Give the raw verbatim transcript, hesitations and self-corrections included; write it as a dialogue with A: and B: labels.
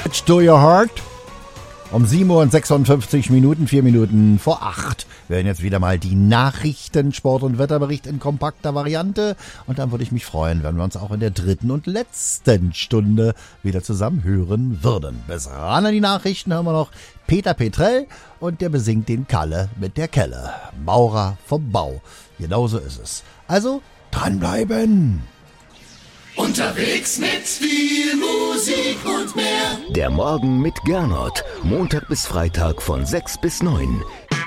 A: Touch to your heart. Um sieben Uhr und sechsundfünfzig Minuten, vier Minuten vor acht, werden jetzt wieder mal die Nachrichten, Sport- und Wetterbericht in kompakter Variante. Und dann würde ich mich freuen, wenn wir uns auch in der dritten und letzten Stunde wieder zusammen hören würden. Bis ran an die Nachrichten hören wir noch Peter Petrell und der besingt den Kalle mit der Kelle. Maurer vom Bau. Genauso ist es. Also dranbleiben!
B: Unterwegs mit viel Musik und mehr.
C: Der Morgen mit Gernot. Montag bis Freitag von sechs bis neun.